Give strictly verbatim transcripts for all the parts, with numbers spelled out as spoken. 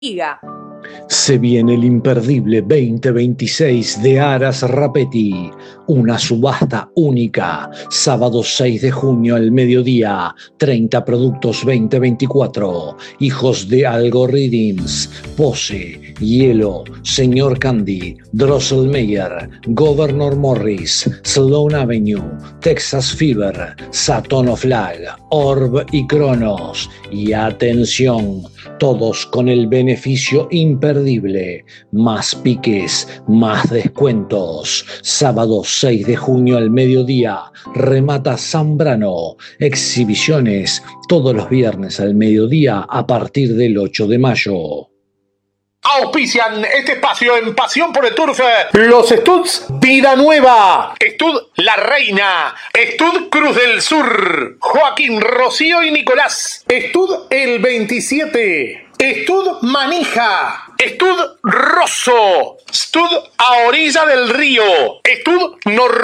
Liga. Se viene el imperdible veinte veintiséis de Aras Rapetti, una subasta única, sábado seis de junio al mediodía, treinta productos veinte veinticuatro, hijos de Algorithms, Pose, Hielo, Señor Candy, Drosselmeyer, Governor Morris, Sloan Avenue, Texas Fever, Saturn Flag, Orb y Cronos. Y atención, todos con el beneficio imperdible, más piques, más descuentos. Sábado seis de junio al mediodía, remata Zambrano. Exhibiciones todos los viernes al mediodía a partir del ocho de mayo. Auspician este espacio en Pasión por el Turf los Studs Vida Nueva, Stud La Reina, Stud Cruz del Sur, Joaquín, Rocío y Nicolás, Stud El veintisiete, Stud Manija, Stud Rosso, Stud A Orilla del Río, Stud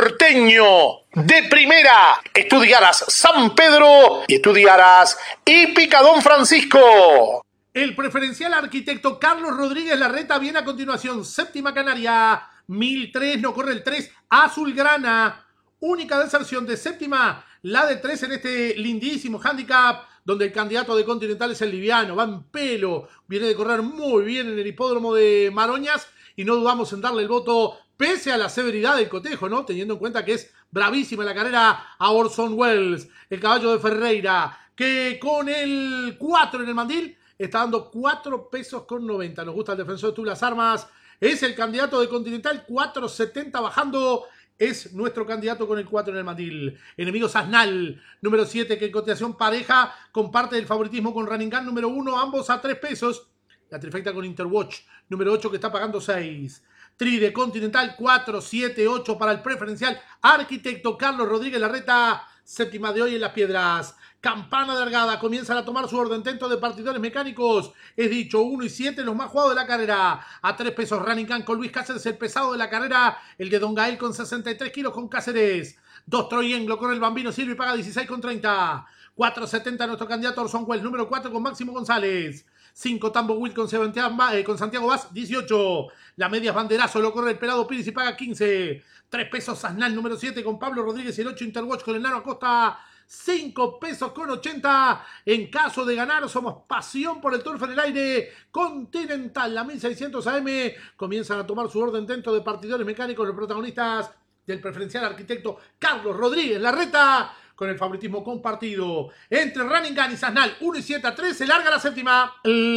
Norteño, de Primera, Estudiaras San Pedro y Estudiaras y Picadón Francisco. El preferencial arquitecto Carlos Rodríguez Larreta viene a continuación. Séptima Canaria, mil tres, no corre el tres. Azulgrana, única deserción de séptima, la de tres en este lindísimo handicap, donde el candidato de Continental es el liviano. Va en pelo, viene de correr muy bien en el hipódromo de Maroñas y no dudamos en darle el voto, pese a la severidad del cotejo, ¿no? Teniendo en cuenta que es bravísima la carrera a Orson Welles, el caballo de Ferreira, que con el cuatro en el mandil está dando cuatro pesos con noventa. Nos gusta el defensor de Tú las Armas. Es el candidato de Continental, cuatro setenta bajando. Es nuestro candidato con el cuatro en el mandil. Enemigos Asnal, número siete, que en cotización pareja comparte el favoritismo con Running Gun, número uno, ambos a tres pesos. La trifecta con Interwatch, número ocho, que está pagando seis. Tri de Continental, cuatro, siete, ocho para el preferencial. Arquitecto Carlos Rodríguez Larreta, séptima de hoy en Las Piedras. Campana de Argada, comienzan a tomar su orden dentro de partidores mecánicos. Es dicho, uno y siete, los más jugados de la carrera. A tres pesos Running Gun con Luis Cáceres, el pesado de la carrera. El de Don Gael con sesenta y tres kilos con Cáceres. dos Troyenglo con el Bambino Silva y paga dieciséis con treinta. cuatro setenta nuestro candidato Orson Welles, número cuatro con Máximo González. cinco Tambo Will con, eh, con Santiago Vaz, dieciocho. La media es banderazo, lo corre el pelado Pires y paga quince. tres pesos Asnal, número siete con Pablo Rodríguez y el ocho Interwatch con el Nano Acosta. cinco pesos con ochenta. En caso de ganar, somos Pasión por el Turf en el aire. Continental, la mil seiscientos A M. Comienzan a tomar su orden dentro de partidores mecánicos, los protagonistas del preferencial arquitecto Carlos Rodríguez Larreta, con el favoritismo compartido entre Running Gun y Zasnal, uno y siete a tres, se larga la séptima.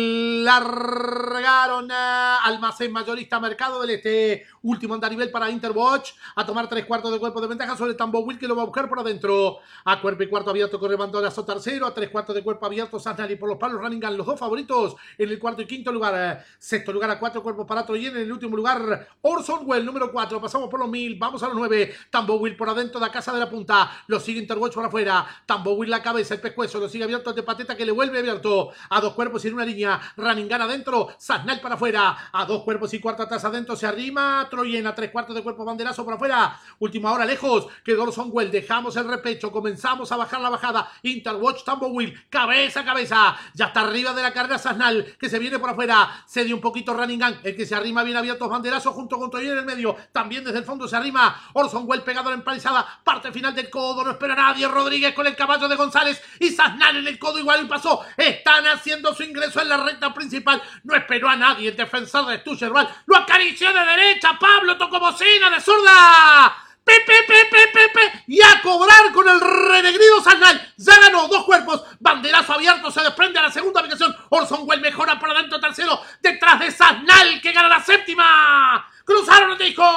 Largaron a Almacén Mayorista Mercado del Este, último andarivel para Interwatch, a tomar tres cuartos de cuerpo de ventaja sobre Tambo Will, que lo va a buscar por adentro. A cuerpo y cuarto abierto corre Bandorazo tercero, a tres cuartos de cuerpo abierto Zasnal y por los palos Running Gun, los dos favoritos en el cuarto y quinto lugar. Sexto lugar a cuatro cuerpos para Troyen, en el último lugar Orson Welles, número cuatro, pasamos por los mil, vamos a los nueve. Tambo Will por adentro de la casa de la punta, lo sigue Interwatch por afuera. Tambo Will la cabeza, el pescuezo, lo sigue abierto de pateta, que le vuelve abierto a dos cuerpos y en una línea. Running Gun adentro, Zasnal para afuera, a dos cuerpos y cuarto atrás adentro, se arrima Troyen, a tres cuartos de cuerpo banderazo por afuera. Última hora lejos, que Orson Welles, dejamos el repecho, comenzamos a bajar la bajada. Interwatch, Tambo Will, cabeza a cabeza, ya está arriba de la carrera Zasnal, que se viene por afuera, cede un poquito Running Gun, el que se arrima bien abierto banderazo junto con Troyen en el medio, también desde el fondo se arrima Orson Welles pegado a la empalizada, parte final del codo, no espera a nadie, Rodríguez con el caballo de González y Zasnal en el codo igual y pasó. Están haciendo su ingreso en la recta principal. No esperó a nadie el defensor de Stucherbal. Lo acarició de derecha. Pablo tocó bocina de zurda. Pepe, pepe, pepe. Y a cobrar con el renegrido Zasnal. Ya ganó dos cuerpos. Banderazo abierto. Se desprende a la segunda ubicación. Orson Welles mejora por adentro tercero. Detrás de Zasnal, que gana la séptima. Cruzaron el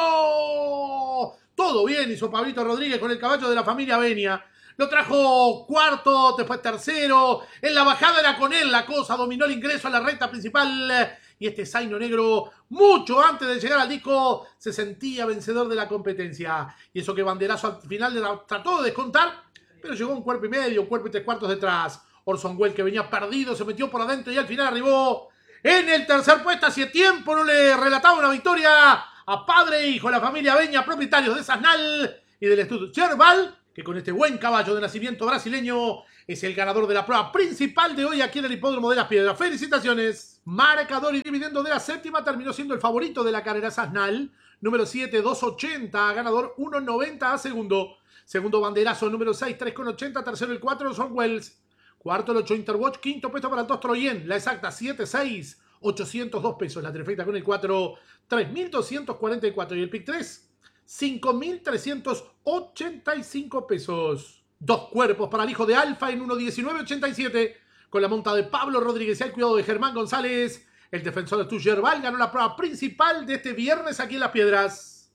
disco. Todo bien hizo Pablito Rodríguez con el caballo de la familia Benia. Lo trajo cuarto, después tercero. En la bajada era con él la cosa. Dominó el ingreso a la recta principal. Y este Zaino Negro, mucho antes de llegar al disco, se sentía vencedor de la competencia. Y eso que Banderazo al final trató de descontar, pero llegó un cuerpo y medio, un cuerpo y tres cuartos detrás. Orson Welles, que venía perdido, se metió por adentro y al final arribó en el tercer puesto. Hacía tiempo no le relataba una victoria a padre e hijo, la familia Beña, propietarios de Zasnal y del Estudio Cherbal, que con este buen caballo de nacimiento brasileño es el ganador de la prueba principal de hoy aquí en el Hipódromo de las Piedras. ¡Felicitaciones! Marcador y dividendo de la séptima terminó siendo el favorito de la carrera Sasnal. Número siete, dos ochenta, ganador uno noventa a segundo. Segundo banderazo, número seis, tres ochenta. Tercero el cuatro, Son Wells. Cuarto el ocho, Interwatch. Quinto puesto para el dos, Troyen. La exacta, siete seis, ochocientos dos pesos. La trifecta con el cuatro, tres mil doscientos cuarenta y cuatro. Y el pick tres, cinco mil trescientos ochenta y cinco pesos. Dos cuerpos para el hijo de Alfa en uno diecinueve ochenta y siete. Con la monta de Pablo Rodríguez y el cuidado de Germán González. El defensor de Tuyerbal ganó la prueba principal de este viernes aquí en Las Piedras.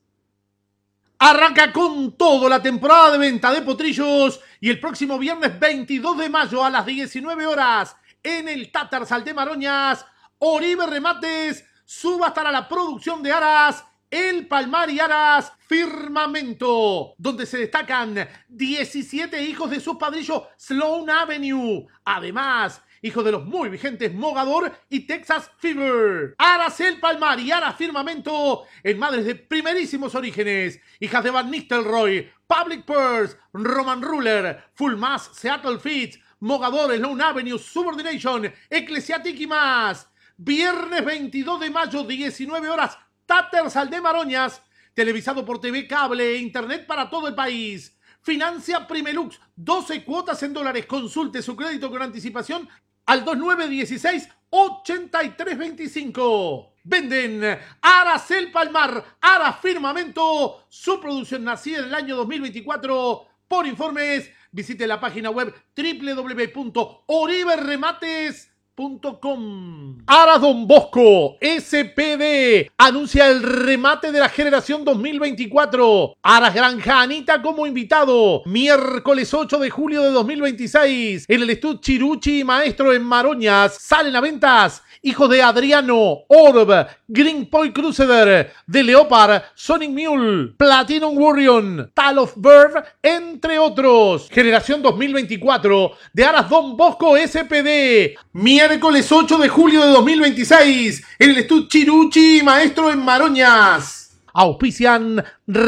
Arranca con todo la temporada de venta de potrillos y el próximo viernes veintidós de mayo a las diecinueve horas en el Tatarsal de Maroñas, Oribe Remates subastará la producción de aras El Palmar y Aras Firmamento, donde se destacan diecisiete hijos de su padrillo Sloan Avenue. Además, hijos de los muy vigentes Mogador y Texas Fever. Aras El Palmar y Aras Firmamento en madres de primerísimos orígenes. Hijas de Van Nistelrooy, Public Purse, Roman Ruler, Full Mass, Seattle Fits, Mogador, Sloan Avenue, Subordination, Ecclesiastic y más. Viernes veintidós de mayo, diecinueve horas, Tatarsal de Maroñas, televisado por T V Cable e Internet para todo el país. Financia Primelux, doce cuotas en dólares. Consulte su crédito con anticipación al dos nueve dieciséis ochenta y tres veinticinco. Venden Aras El Palmar, Aras Firmamento, su producción nacida en el año dos mil veinticuatro. Por informes, visite la página web doble u doble u doble u punto oribe remates punto com. Aras Don Bosco S P D anuncia el remate de la generación dos mil veinticuatro. Aras Granja Anita como invitado. Miércoles ocho de julio de dos mil veintiséis en el Estud Chiruchi Maestro en Maroñas. Salen a ventas hijos de Adriano, Orb, Green Point Crusader, de Leopard, Sonic Mule, Platinum Warrior, Tal of Bird, entre otros. Generación dos mil veinticuatro de Aras Don Bosco S P D. Miércoles ocho de julio de dos mil veintiséis en el Estud Chiruchi Maestro en Maroñas. Auspician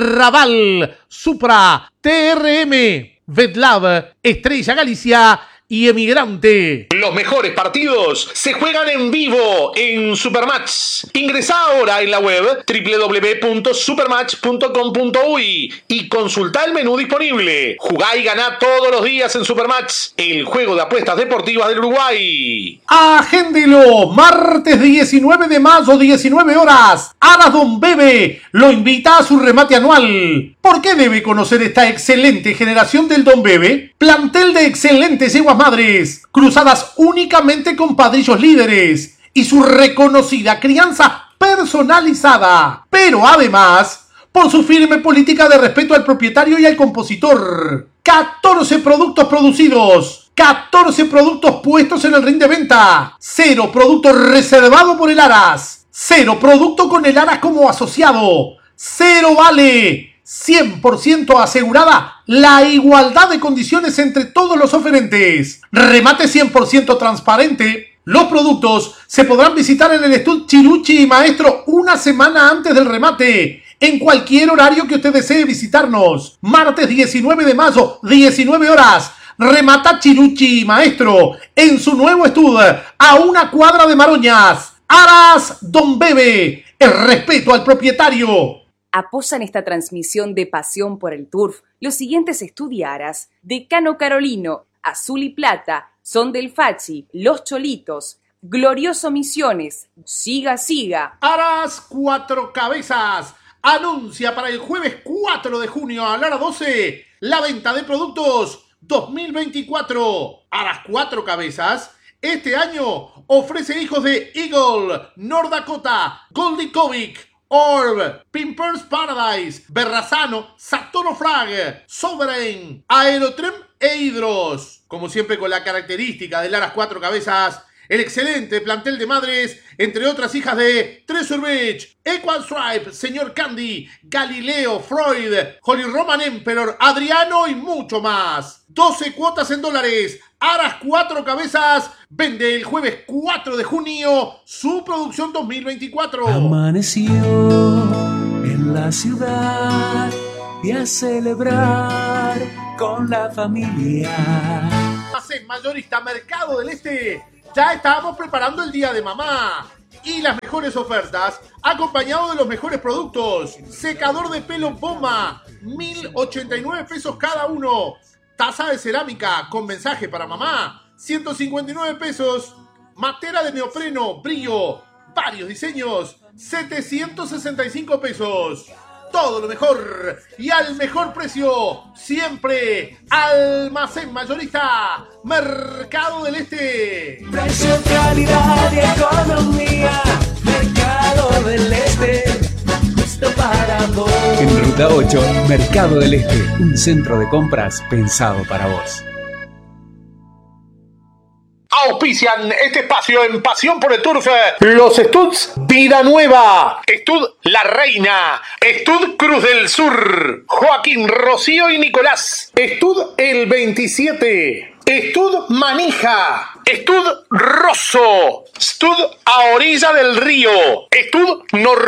Raval, Supra, T R M, Vetlab, Estrella Galicia y Emigrante. Los mejores partidos se juegan en vivo en Supermatch. Ingresá ahora en la web doble u doble u doble u punto supermatch punto com punto uy y consultá el menú disponible. Jugá y ganá todos los días en Supermatch, el juego de apuestas deportivas del Uruguay. Agéndelo, martes diecinueve de mayo, diecinueve horas. Aras Don Bebe lo invita a su remate anual. ¿Por qué debe conocer esta excelente generación del Don Bebe? Plantel de excelentes yeguas madres, cruzadas únicamente con padrillos líderes y su reconocida crianza personalizada. Pero además, por su firme política de respeto al propietario y al compositor. catorce productos producidos, catorce productos puestos en el ring de venta, cero producto reservado por el Aras, cero producto con el Aras como asociado, cero vale. cien por ciento asegurada la igualdad de condiciones entre todos los oferentes. Remate cien por ciento transparente. Los productos se podrán visitar en el Estud Chiruchi Maestro una semana antes del remate, en cualquier horario que usted desee visitarnos. Martes diecinueve de mayo, diecinueve horas. Remata Chiruchi Maestro en su nuevo Estud a una cuadra de Maroñas. Aras Don Bebe, el respeto al propietario. Apoyan esta transmisión de pasión por el turf los siguientes estudiaras: Decano Carolino, Azul y Plata, Son del Fachi, Los Cholitos, Glorioso Misiones, Siga Siga. Aras Cuatro Cabezas anuncia para el jueves cuatro de junio a la hora doce la venta de productos dos mil veinticuatro. Aras Cuatro Cabezas este año ofrece hijos de Eagle, North Dakota, Goldie Kovic, Orb, Pimpers Paradise, Berrazano, Saturno Frag, Sovereign, Aerotrem e Hidros. Como siempre, con la característica del Aras Cuatro Cabezas, el excelente plantel de madres, entre otras hijas de Treasure Beach, Equal Stripe, Señor Candy, Galileo, Freud, Holy Roman Emperor, Adriano y mucho más. doce cuotas en dólares. Aras Cuatro Cabezas vende el jueves cuatro de junio su producción dos mil veinticuatro. Amaneció en la ciudad y a celebrar con la familia. Almacén Mayorista Mercado del Este, ya estábamos preparando el Día de Mamá. Y las mejores ofertas, acompañado de los mejores productos. Secador de pelo Poma, mil ochenta y nueve pesos cada uno. Taza de cerámica con mensaje para mamá, ciento cincuenta y nueve pesos. Matera de neopreno, brillo, varios diseños, setecientos sesenta y cinco pesos. Todo lo mejor y al mejor precio. Siempre Almacén Mayorista Mercado del Este. Precio, calidad y economía. Mercado del Este. Justo para vos. En Ruta ocho, Mercado del Este. Un centro de compras pensado para vos. Auspician este espacio en Pasión por el Turf los Studs Vida Nueva, Stud La Reina, Stud Cruz del Sur, Joaquín, Rocío y Nicolás, Stud El veintisiete, Stud Manija, Stud Rosso, Stud A Orilla del Río, Stud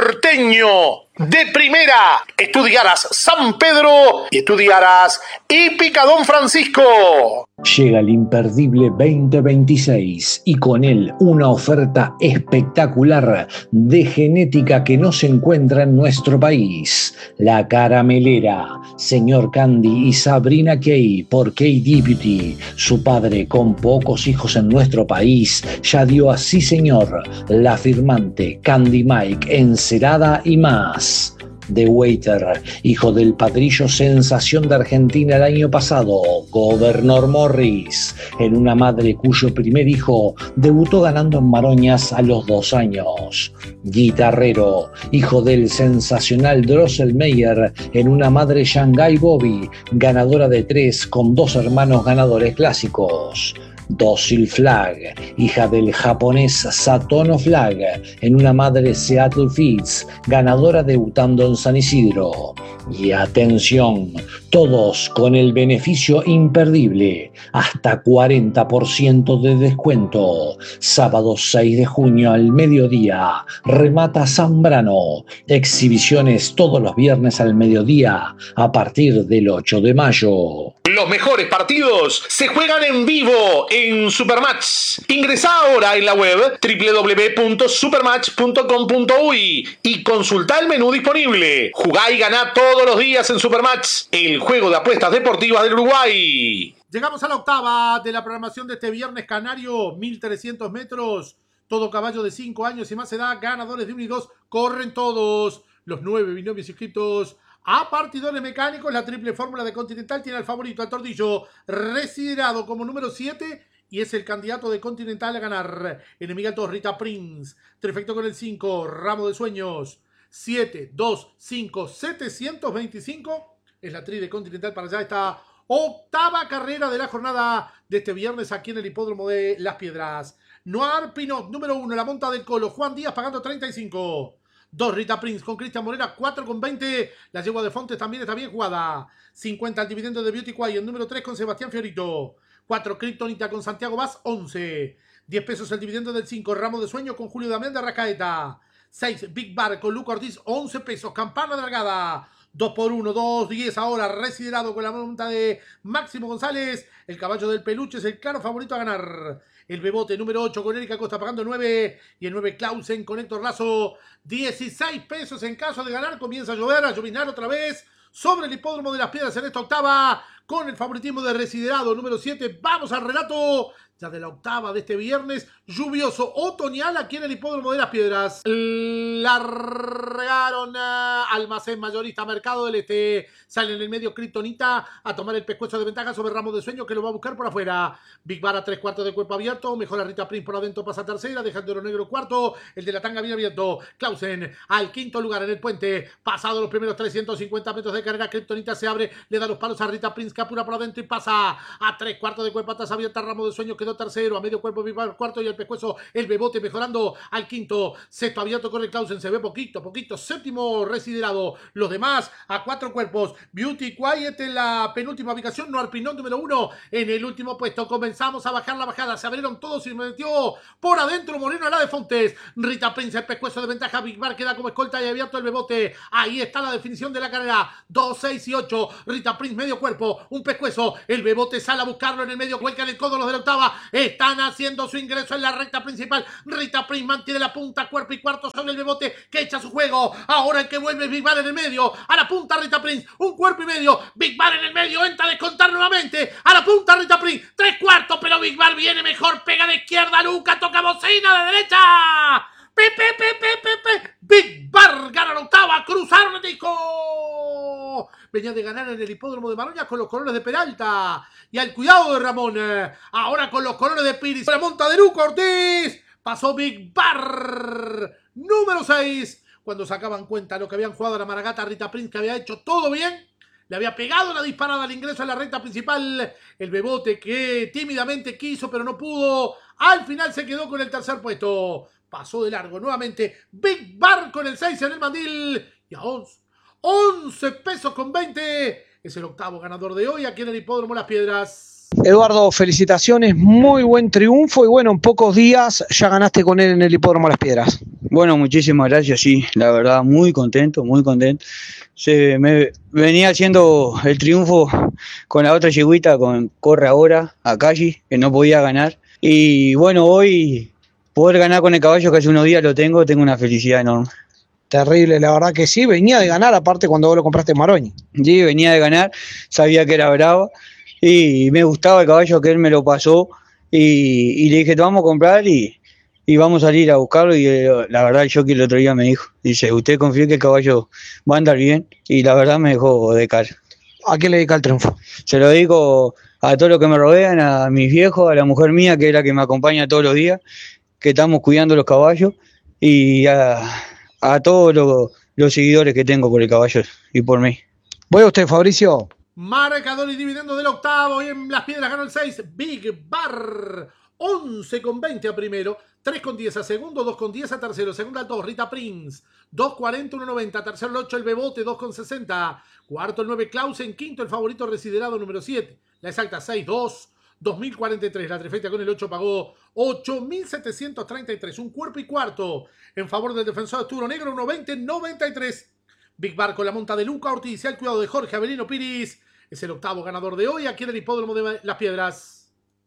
Norteño, de primera, Estudiaras San Pedro y Estudiaras Hípica Don Francisco. Llega el imperdible veinte veintiséis y con él una oferta espectacular de genética que no se encuentra en nuestro país. La Caramelera, señor Candy y Sabrina Kay por K-Deputy. Su padre, con pocos hijos en nuestro país, ya dio a sí señor la firmante Candy Mike, Encerada y más. The Waiter, hijo del padrillo sensación de Argentina el año pasado, Governor Morris, en una madre cuyo primer hijo debutó ganando en Maroñas a los dos años. Guitarrero, hijo del sensacional Drosselmeyer, en una madre Shanghai Bobby, ganadora de tres con dos hermanos ganadores clásicos. Docile Flag, hija del japonés Satono Flag, en una madre Seattle Fits, ganadora debutando en San Isidro. Y atención, todos con el beneficio imperdible, hasta cuarenta por ciento de descuento. Sábado seis de junio al mediodía, remata Zambrano. Exhibiciones todos los viernes al mediodía, a partir del ocho de mayo. Los mejores partidos se juegan en vivo en Supermatch. Ingresá ahora en la web doble u doble u doble u punto supermatch punto com punto uy y consultá el menú disponible. Jugá y ganá todos los días en Supermatch, el juego de apuestas deportivas del Uruguay. Llegamos a la octava de la programación de este viernes canario, mil trescientos metros. Todo caballo de cinco años y más edad, ganadores de uno y dos, corren todos. Los nueve binomios inscritos a partidores mecánicos. La triple fórmula de Continental tiene al favorito, al Tordillo, residerado como número siete y es el candidato de Continental a ganar. Enemigato Rita Prince, trifecto con el cinco, Ramo de Sueños, siete, dos, cinco, setecientos veinticinco. Es la tri de Continental para allá esta octava carrera de la jornada de este viernes aquí en el hipódromo de Las Piedras. Noir Pinot, número uno, la monta del Colo, Juan Díaz pagando treinta y cinco. dos Rita Prince con Cristian Morera, cuatro con veinte. La yegua de Fontes también está bien jugada. cincuenta el dividendo de Beauty Quiet, número tres con Sebastián Fiorito. cuatro Kryptonita con Santiago Vaz, once. diez pesos el dividendo del cinco, Ramo de Sueño con Julio Damián de Arrascaeta. seis Big Bar con Luca Ortiz, once pesos. Campana de Largada, dos por uno, dos diez ahora, residerado con la monta de Máximo González. El caballo del peluche es el claro favorito a ganar. El Bebote número ocho con Erika Costa pagando nueve. Y el nueve Clausen con Héctor Lazo, dieciséis pesos en caso de ganar. Comienza a llover, a llovinar otra vez sobre el hipódromo de Las Piedras en esta octava, con el favoritismo de Residerado número siete. Vamos al relato ya de la octava de este viernes lluvioso otoñal aquí en el hipódromo de Las Piedras. Largaron a Almacén Mayorista Mercado del Este. Sale en el medio Kryptonita a tomar el pescuezo de ventaja sobre Ramos de Sueño, que lo va a buscar por afuera. Big Bar a tres cuartos de cuerpo abierto. Mejora Rita Prince por adentro, pasa tercera. Deja el de oro negro cuarto. El de la tanga bien abierto. Clausen al quinto lugar en el puente. Pasado los primeros trescientos cincuenta metros de carrera, Kryptonita se abre. Le da los palos a Rita Prince, que apura por adentro y pasa a tres cuartos de cuerpo atrás abierta. Ramos de Sueño quedó tercero. A medio cuerpo Big Bar cuarto y el pescuezo el Bebote mejorando al quinto. Sexto abierto corre Clausen. Se ve poquito, poquito. Séptimo Residerado. Los demás a cuatro cuerpos. Beauty Quiet en la penúltima ubicación. Noir Pinot número uno en el último puesto. Comenzamos a bajar la bajada. Se abrieron todos y se metió por adentro Moreno a la de Fontes. Rita Prince, el pescuezo de ventaja. Big Bar queda como escolta y abierto el Bebote. Ahí está la definición de la carrera. dos, seis y ocho. Rita Prince medio cuerpo. un pescuezo. El Bebote sale a buscarlo en el medio, cuelga en el codo los de la octava. Están haciendo su ingreso en la recta principal. Rita Prince mantiene la punta, cuerpo y cuarto sobre el Bebote que echa su juego. Ahora el que vuelve es Big Bar en el medio. A la punta Rita Prince, un cuerpo y medio. Big Bar en el medio, entra a descontar nuevamente. A la punta Rita Prince, tres cuartos, pero Big Bar viene mejor. Pega de izquierda, Luca, toca bocina de derecha. Pepe, pepe, pepe, Big Bar gana la octava, cruzaron el disco. Venía de ganar en el hipódromo de Maroñas con los colores de Peralta. Y al cuidado de Ramón, ahora con los colores de Piris. La monta de Luca Ortiz. Pasó Big Bar, número seis. Cuando sacaban cuenta lo que habían jugado a la Maragata, Rita Prince, que había hecho todo bien. Le había pegado la disparada al ingreso a la recta principal. El Bebote que tímidamente quiso, pero no pudo. Al final se quedó con el tercer puesto. Pasó de largo nuevamente Big Bar con el seis en el mandil. Y a once, once pesos con veinte. Es el octavo ganador de hoy aquí en el hipódromo Las Piedras. Eduardo, felicitaciones, muy buen triunfo y bueno, en pocos días ya ganaste con él en el hipódromo Las Piedras. Bueno, muchísimas gracias, sí, la verdad, muy contento, muy contento. Se me venía haciendo el triunfo con la otra yegüita, con Corre Ahora, a Calle, que no podía ganar. Y bueno, hoy poder ganar con el caballo que hace unos días lo tengo, tengo una felicidad enorme. Terrible, la verdad que sí, venía de ganar aparte cuando vos lo compraste en Maroña. Sí, venía de ganar, sabía que era bravo y me gustaba el caballo que él me lo pasó y, y le dije, te vamos a comprar y, y vamos a salir a buscarlo y eh, la verdad el jockey el otro día me dijo, dice, usted confía que el caballo va a andar bien y la verdad me dejó de cara. ¿A qué le dedica el triunfo? Se lo dedico a todos los que me rodean, a mis viejos, a la mujer mía que es la que me acompaña todos los días, que estamos cuidando los caballos y a, a todos los, los seguidores que tengo por el caballo y por mí. ¿Voy a usted, Fabricio? Marcador y dividendo del octavo y en Las Piedras ganó el seis. Big Bar. once con veinte a primero. tres con diez a segundo. dos con diez a tercero. Segunda al dos. Rita Prince. dos cuarenta, uno noventa. Tercero el ocho. El Bebote. dos con sesenta. Cuarto el nueve. Clausen. Quinto el favorito residerado número siete. La exacta seis dos. dos mil cuarenta y tres. La trifecta con el ocho pagó ocho mil setecientos treinta y tres. Un cuerpo y cuarto en favor del defensor de Turo Negro. uno veinte noventa y tres. Big Bar con la monta de Luca Ortiz y al cuidado de Jorge Avelino Piris. Es el octavo ganador de hoy aquí en el hipódromo de Las Piedras.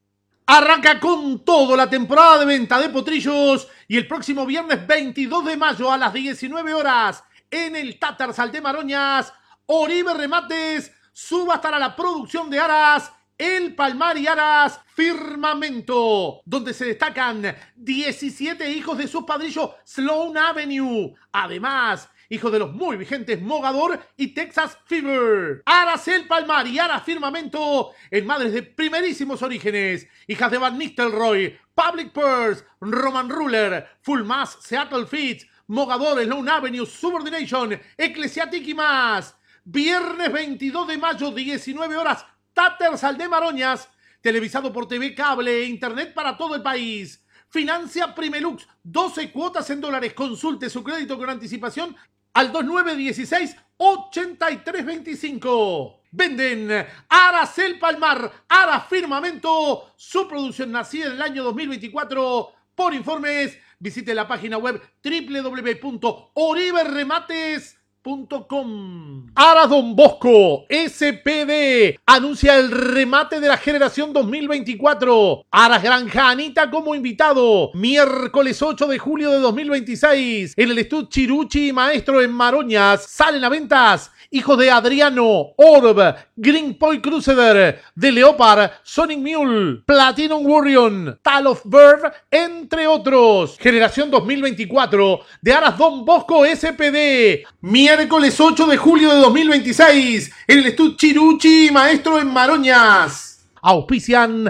Arranca con todo la temporada de venta de potrillos y el próximo viernes veintidós de mayo a las diecinueve horas en el Tatarsal de Maroñas, Oribe Remates subastará la producción de aras El Palmar y Aras Firmamento, donde se destacan diecisiete hijos de sus padrillos Sloan Avenue. Además, hijos de los muy vigentes Mogador y Texas Fever. Aras El Palmar y Aras Firmamento en madres de primerísimos orígenes. Hijas de Van Nistelrooy, Public Purse, Roman Ruler, Full Mass, Seattle Fits, Mogador, Sloan Avenue, Subordination, Ecclesiastic y más. Viernes veintidós de mayo, diecinueve horas, Tatarsal de Maroñas. Televisado por T V Cable e Internet para todo el país. Financia Primelux, doce cuotas en dólares. Consulte su crédito con anticipación al dos nueve uno seis, ocho tres dos cinco. Venden Aras El Palmar, Aras Firmamento. Su producción nacida en el año dos mil veinticuatro. Por informes, visite la página web doble u doble u doble u punto oribe remates punto com. Aras Don Bosco S P D anuncia el remate de la generación dos mil veinticuatro. Aras Granja Anita como invitado. Miércoles ocho de julio de dos mil veintiséis en el Estud Chiruchi Maestro en Maroñas. Salen a ventas hijos de Adriano, Orb, Green Point Crusader, de Leopard, Sonic Mule, Platinum Warrior, Tal of Bird, entre otros. Generación dos mil veinticuatro de Aras Don Bosco S P D. Miércoles ocho de julio de dos mil veintiséis en el Estud Chiruchi Maestro en Maroñas. Auspician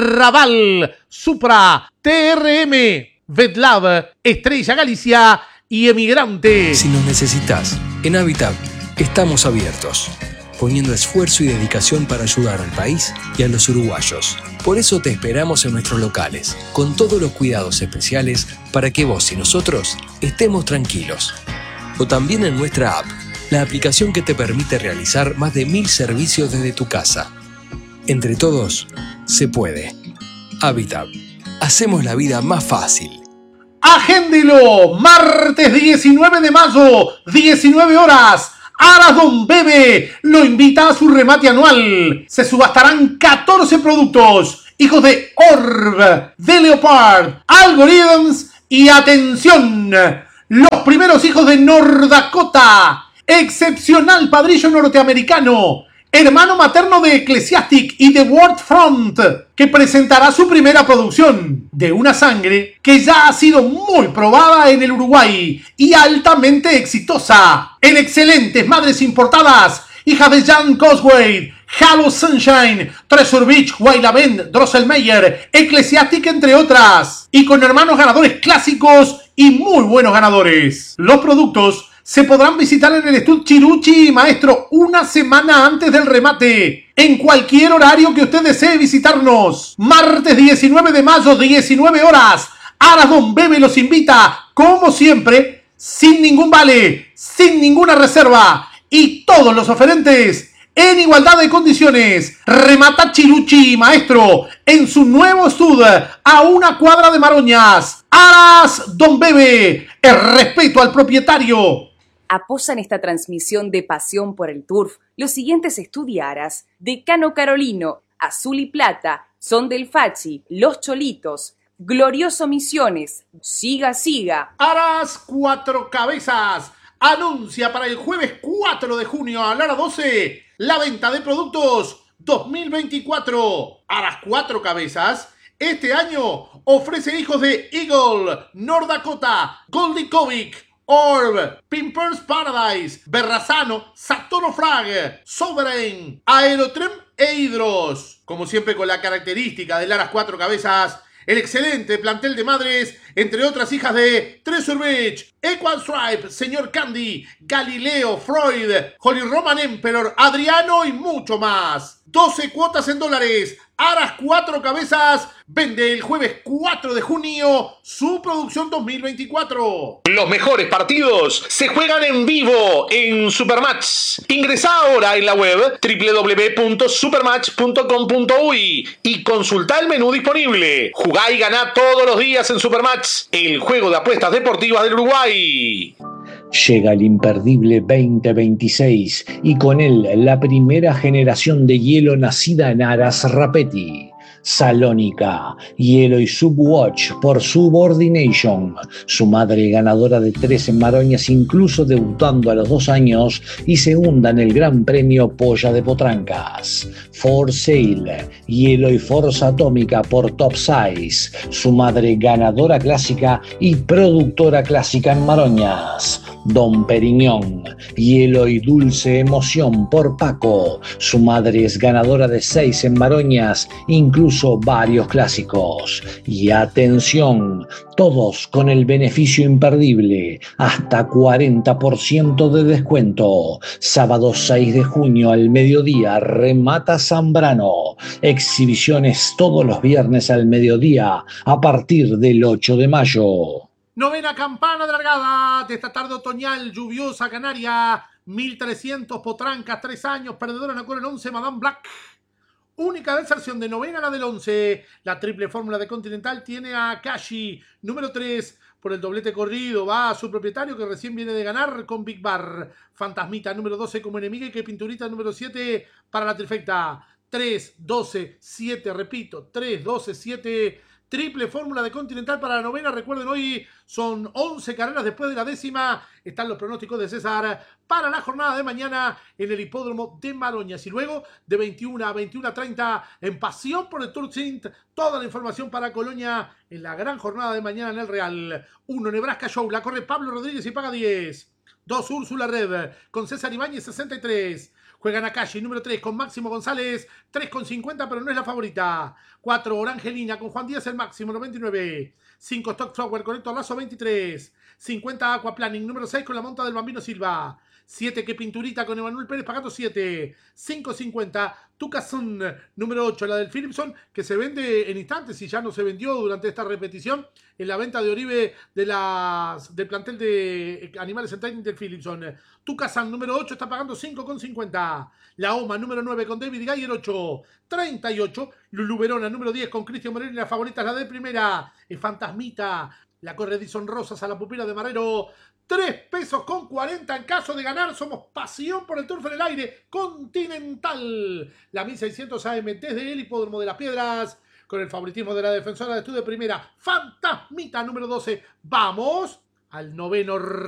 Raval, Supra, T R M, VetLab, Estrella Galicia y Emigrante. Si nos necesitas, en Habitat estamos abiertos, poniendo esfuerzo y dedicación para ayudar al país y a los uruguayos. Por eso te esperamos en nuestros locales, con todos los cuidados especiales para que vos y nosotros estemos tranquilos. O también en nuestra app, la aplicación que te permite realizar más de mil servicios desde tu casa. Entre todos, se puede. Habitat. Hacemos la vida más fácil. Agéndelo, martes diecinueve de mayo, diecinueve horas. Aras Don Bebe lo invita a su remate anual. Se subastarán catorce productos. Hijos de Orb, de Leopard, Algorithms y atención, los primeros hijos de Nordakota. Excepcional padrillo norteamericano, hermano materno de Ecclesiastic y de Worldfront, que presentará su primera producción de una sangre que ya ha sido muy probada en el Uruguay y altamente exitosa en excelentes madres importadas, hijas de Jan Cosway, Halo Sunshine, Treasure Beach, Wailavent, Drosselmeyer, Ecclesiastic, entre otras, y con hermanos ganadores clásicos y muy buenos ganadores. Los productos se podrán visitar en el Estudio Chiruchi Maestro una semana antes del remate, en cualquier horario que usted desee visitarnos. Martes diecinueve de mayo, diecinueve horas. Aras Don Bebe los invita, como siempre, sin ningún vale, sin ninguna reserva, y todos los oferentes en igualdad de condiciones. Remata Chiruchi Maestro en su nuevo estudio a una cuadra de Maroñas. Aras Don Bebe, el respeto al propietario. Apoyan esta transmisión de Pasión por el Turf los siguientes estudiaras: Decano Carolino, Azul y Plata, Son del Fachi, Los Cholitos, Glorioso Misiones, Siga Siga. Aras Cuatro Cabezas anuncia para el jueves cuatro de junio a la hora doce la venta de productos dos mil veinticuatro. Aras Cuatro Cabezas este año ofrece hijos de Eagle, Nordakota, Goldikovic, Orb, Pimpers Paradise, Berrazano, Saturno Frag, Sovereign, Aerotrem e Hydros. Como siempre, con la característica del Aras Cuatro Cabezas, el excelente plantel de madres, entre otras hijas de Treasure Beach, Equal Stripe, Señor Candy, Galileo, Freud, Holy Roman Emperor, Adriano y mucho más. doce cuotas en dólares. Aras Cuatro Cabezas vende el jueves cuatro de junio su producción dos mil veinticuatro. Los mejores partidos se juegan en vivo en Supermatch. Ingresa ahora en la web doble u doble u doble u punto supermatch punto com punto uy y consulta el menú disponible. Jugá y ganá todos los días en Supermatch, el juego de apuestas deportivas del Uruguay. Llega el imperdible veinte veintiséis y con él la primera generación de hielo nacida en Aras Rapetti. Salónica, Hielo y Subwatch por Subordination, su madre ganadora de tres en Maroñas, incluso debutando a los dos años, y segunda en el Gran Premio Polla de Potrancas. For Sale, Hielo y Forza Atómica por Top Size, su madre ganadora clásica y productora clásica en Maroñas. Don Periñón, Hielo y Dulce Emoción por Paco, su madre es ganadora de seis en Maroñas, incluso varios clásicos. Y atención, todos con el beneficio imperdible, hasta cuarenta por ciento de descuento. Sábado seis de junio al mediodía, remata Zambrano. Exhibiciones todos los viernes al mediodía a partir del ocho de mayo. Novena campana de largada de esta tarde otoñal lluviosa canaria. mil trescientos Potrancas, tres años, perdedora en el once, Madame Black. Única deserción de novena, la del once. La triple fórmula de Continental tiene a Kashi, número tres, por el doblete corrido. Va a su propietario, que recién viene de ganar con Big Bar. Fantasmita, número doce, como enemiga, y que Pinturita, número siete, para la trifecta. tres, doce, siete, repito, tres, doce, siete... Triple fórmula de Continental para la novena. Recuerden, hoy son once carreras después de la décima. Están los pronósticos de César para la jornada de mañana en el hipódromo de Maroñas. Y luego de veintiuna a veintiuna treinta en Pasión por el Tour Sint. Toda la información para Colonia en la gran jornada de mañana en el Real. uno Nebraska Show. La corre Pablo Rodríguez y paga diez. dos Úrsula Red con César Ibáñez sesenta y tres. Juega Nakashi, número tres, con Máximo González, tres con cincuenta, pero no es la favorita. cuatro, Orangelina, con Juan Díaz el máximo, noventa y nueve. cinco, Stock Flower, con Héctor Lazo, veintitrés. cincuenta, Aquaplaning, número seis, con la monta del Bambino Silva. siete, que Pinturita, con Emanuel Pérez, pagando siete. cinco cincuenta, Tucson, número ocho, la del Philipson, que se vende en instantes y ya no se vendió durante esta repetición en la venta de Oribe de las, del plantel de Animales en Training del Philipson. Tucson, número ocho, está pagando cinco con cincuenta. La O M A, número nueve, con David Gayer, ocho treinta y ocho. Lulu Verona, número diez, con Cristian Moreno, y la favorita es la de primera, el Fantasmita. La corre Edison Rosas a la pupila de Marrero. tres pesos con cuarenta en caso de ganar. Somos pasión por el turf en el aire. Continental. La mil seiscientos A M desde el hipódromo de las Piedras. Con el favoritismo de la defensora de estudio de primera. Fantasmita número doce. Vamos al noveno.